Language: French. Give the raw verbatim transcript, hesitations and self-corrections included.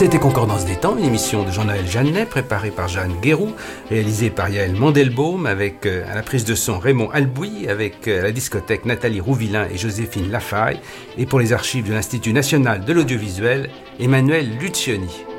C'était Concordance des temps, une émission de Jean-Noël Jeannet, préparée par Jeanne Guéroux, réalisée par Yaël Mandelbaum, avec euh, à la prise de son Raymond Albouy, avec euh, à la discothèque Nathalie Rouvillain et Joséphine Lafaille, et pour les archives de l'Institut national de l'audiovisuel, Emmanuel Lucioni.